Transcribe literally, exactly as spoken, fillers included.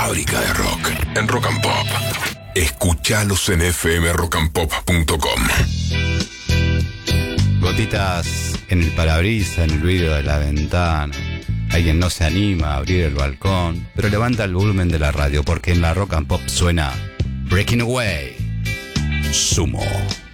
fábrica de rock en Rock and Pop. Escuchalos en f m rock and pop punto com. Gotitas en el parabrisas, en el vidrio de la ventana. Alguien no se anima a abrir el balcón, pero levanta el volumen de la radio porque en la Rock and Pop suena Breaking Away, Sumo.